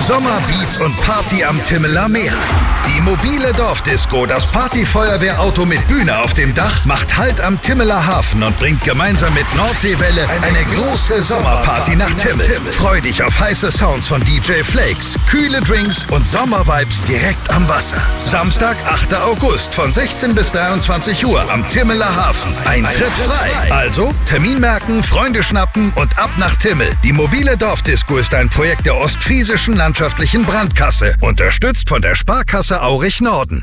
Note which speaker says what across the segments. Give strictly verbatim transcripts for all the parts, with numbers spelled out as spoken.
Speaker 1: Sommer, Beats und Party am Timmeler Meer. Die mobile Dorfdisco, das Partyfeuerwehrauto mit Bühne auf dem Dach, macht Halt am Timmeler Hafen und bringt gemeinsam mit Nordseewelle eine große Sommerparty nach Timmel. Freu dich auf heiße Sounds von D J Flakes, kühle Drinks und Sommervibes direkt am Wasser. Samstag, achter August von sechzehn bis dreiundzwanzig Uhr am Timmeler Hafen. Eintritt frei. Also Termin merken, Freunde schnappen und ab nach Timmel. Die mobile Dorfdisco ist ein Projekt der Ostfriesischen Landschaftlichen Brandkasse, unterstützt von der Sparkasse Aurich Norden.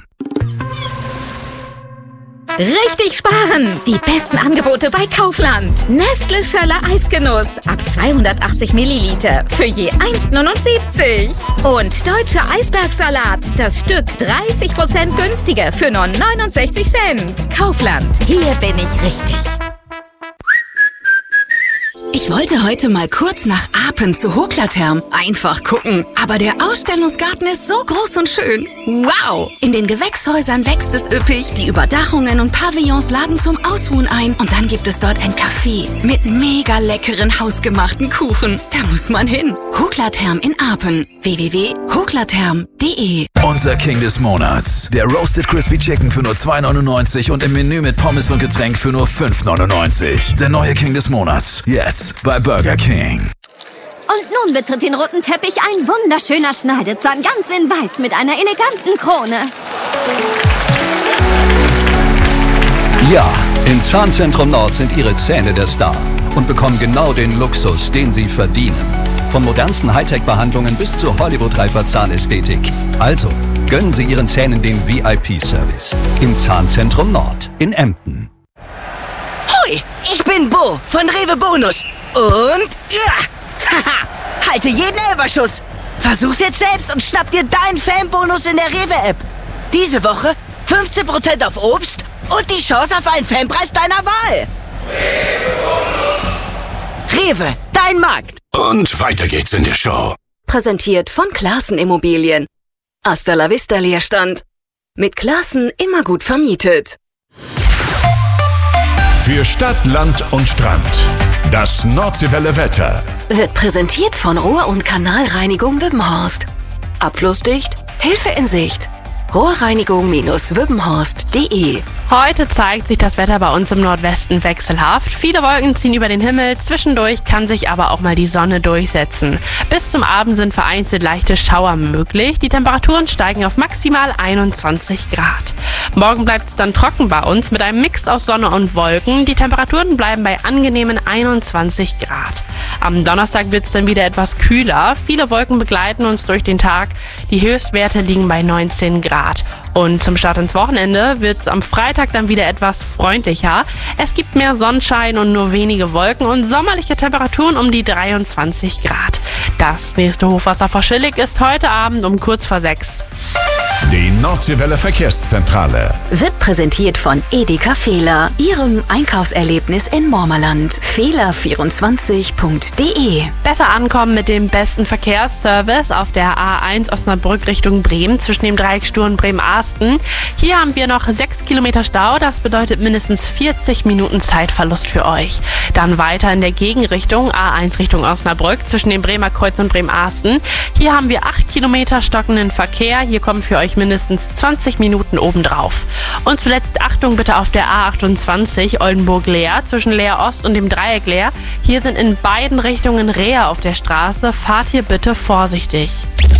Speaker 2: Richtig sparen! Die besten Angebote bei Kaufland. Nestle Schöller Eisgenuss ab zweihundertachtzig Milliliter für je eins neunundsiebzig. Und Deutscher Eisbergsalat, das Stück dreißig Prozent günstiger für nur neunundsechzig Cent. Kaufland, hier bin ich richtig.
Speaker 3: Ich wollte heute mal kurz nach Apen zu Hoklatherm. Einfach gucken. Aber der Ausstellungsgarten ist so groß und schön. Wow! In den Gewächshäusern wächst es üppig. Die Überdachungen und Pavillons laden zum Ausruhen ein. Und dann gibt es dort ein Café mit mega leckeren hausgemachten Kuchen. Da muss man hin. Hoklatherm in Apen. w w w punkt hoklatherm punkt de.
Speaker 4: Unser King des Monats. Der Roasted Crispy Chicken für nur zwei neunundneunzig und im Menü mit Pommes und Getränk für nur fünf neunundneunzig. Der neue King des Monats. Jetzt bei Burger King.
Speaker 5: Und nun betritt den roten Teppich ein wunderschöner Schneidezahn, ganz in weiß mit einer eleganten Krone.
Speaker 6: Ja, im Zahnzentrum Nord sind Ihre Zähne der Star und bekommen genau den Luxus, den Sie verdienen. Von modernsten Hightech-Behandlungen bis zur Hollywood-reifer Zahnästhetik. Also, gönnen Sie Ihren Zähnen den V I P-Service im Zahnzentrum Nord in Emden.
Speaker 7: Hui, ich bin Bo von Rewe Bonus. Und, ja, haha, halte jeden Elferschuss. Versuch's jetzt selbst und schnapp dir deinen Fanbonus in der Rewe-App. Diese Woche fünfzehn Prozent auf Obst und die Chance auf einen Fanpreis deiner Wahl. Rewe, dein Markt.
Speaker 8: Und weiter geht's in der Show.
Speaker 3: Präsentiert von Classen Immobilien. Hasta la vista Leerstand. Mit Classen immer gut vermietet.
Speaker 8: Für Stadt, Land und Strand. Das Nordseewelle Wetter.
Speaker 3: Wird präsentiert von Rohr- und Kanalreinigung Wippenhorst. Abflussdicht, Hilfe in Sicht. Rohrreinigung Wippenhorst punkt de.
Speaker 9: Heute zeigt sich das Wetter bei uns im Nordwesten wechselhaft. Viele Wolken ziehen über den Himmel, zwischendurch kann sich aber auch mal die Sonne durchsetzen. Bis zum Abend sind vereinzelt leichte Schauer möglich. Die Temperaturen steigen auf maximal einundzwanzig Grad. Morgen bleibt es dann trocken bei uns mit einem Mix aus Sonne und Wolken. Die Temperaturen bleiben bei angenehmen einundzwanzig Grad. Am Donnerstag wird es dann wieder etwas kühler. Viele Wolken begleiten uns durch den Tag. Die Höchstwerte liegen bei neunzehn Grad. Und zum Start ins Wochenende wird es am Freitag dann wieder etwas freundlicher. Es gibt mehr Sonnenschein und nur wenige Wolken und sommerliche Temperaturen um die dreiundzwanzig Grad. Das nächste Hochwasser vor Schillig ist heute Abend um kurz vor sechs.
Speaker 8: Die Nordseewelle Verkehrszentrale
Speaker 3: wird präsentiert von Edeka Fehler, Ihrem Einkaufserlebnis in Mormerland. Fehler vierundzwanzig punkt de.
Speaker 9: Besser ankommen mit dem besten Verkehrsservice auf der A eins Osnabrück Richtung Bremen zwischen dem Dreieck Stur und Bremen-Arsten. Hier haben wir noch sechs Kilometer Stau, das bedeutet mindestens vierzig Minuten Zeitverlust für euch. Dann weiter in der Gegenrichtung A eins Richtung Osnabrück zwischen dem Bremer Kreuz und Bremen-Arsten. Hier haben wir acht Kilometer stockenden Verkehr. Hier kommen für euch mindestens zwanzig Minuten obendrauf. Und zuletzt Achtung bitte auf der A achtundzwanzig Oldenburg-Leer zwischen Leer Ost und dem Dreieck Leer. Hier sind in beiden Richtungen Reher auf der Straße. Fahrt hier bitte vorsichtig.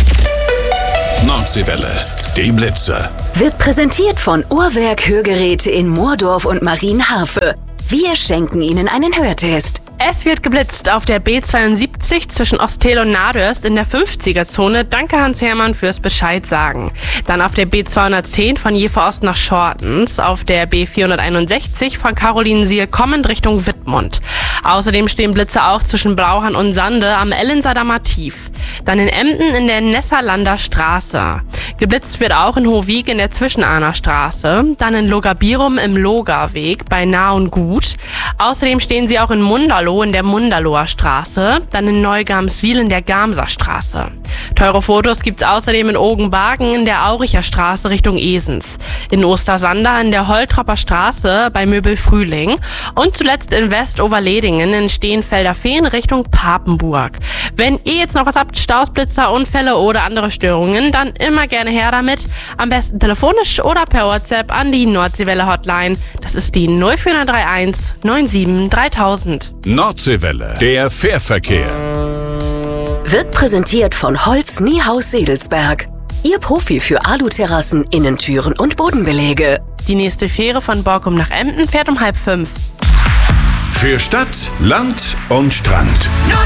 Speaker 8: Nordseewelle, die Blitze.
Speaker 3: Wird präsentiert von Uhrwerk Hörgeräte in Moordorf und Marienhafe. Wir schenken Ihnen einen Hörtest.
Speaker 9: Es wird geblitzt auf der B zweiundsiebzig zwischen Ostel und Nadörst in der fünfziger-Zone. Danke Hans Hermann fürs Bescheid sagen. Dann auf der B zweihundertzehn von Jever Ost nach Schortens, auf der B vierhunderteinundsechzig von Carolinensiel kommend Richtung Wittmund. Außerdem stehen Blitze auch zwischen Blauhahn und Sande am Ellensadamer Tief. Dann in Emden in der Nessalander Straße. Geblitzt wird auch in Hohwiek in der Zwischenahner Straße. Dann in Logabirum im Logarweg bei Nah und Gut. Außerdem stehen sie auch in Munderloh in der Munderloher Straße. Dann in Neugarmsiel in der Gamser Straße. Teure Fotos gibt's außerdem in Ogenbargen in der Auricher Straße Richtung Esens, in Ostersander in der Holtropper Straße bei Möbel Frühling und zuletzt in Westoverledingen in Steenfelder Feen Richtung Papenburg. Wenn ihr jetzt noch was habt, Staus, Blitzer, Unfälle oder andere Störungen, dann immer gerne her damit. Am besten telefonisch oder per WhatsApp an die Nordseewelle Hotline. Das ist die null vier drei eins neun sieben dreitausend.
Speaker 8: Nordseewelle, der Fährverkehr.
Speaker 3: Wird präsentiert von Holz Niehaus Sedelsberg. Ihr Profi für Aluterrassen, Innentüren und Bodenbelege.
Speaker 9: Die nächste Fähre von Borkum nach Emden fährt um halb fünf.
Speaker 8: Für Stadt, Land und Strand.